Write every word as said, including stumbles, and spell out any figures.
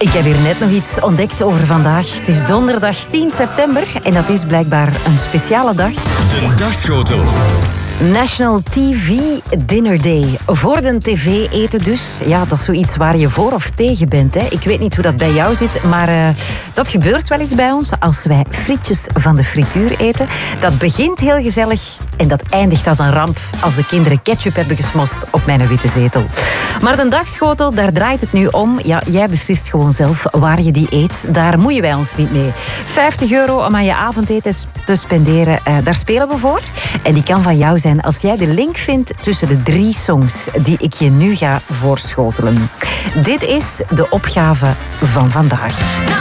Ik heb hier net nog iets ontdekt over vandaag. Het is donderdag tien september en dat is blijkbaar een speciale dag. De dagschotel. National T V Dinner Day. Voor de tv eten dus. Ja, dat is zoiets waar je voor of tegen bent. Hè. Ik weet niet hoe dat bij jou zit, maar uh, dat gebeurt wel eens bij ons als wij frietjes van de frituur eten. Dat begint heel gezellig en dat eindigt als een ramp als de kinderen ketchup hebben gesmost op mijn witte zetel. Maar de dagschotel, daar draait het nu om. Ja, jij beslist gewoon zelf waar je die eet. Daar moeien wij ons niet mee. vijftig euro om aan je avondeten te spenderen, uh, daar spelen we voor. En die kan van jou zijn als jij de link vindt tussen de drie songs die ik je nu ga voorschotelen. Dit is de opgave van vandaag.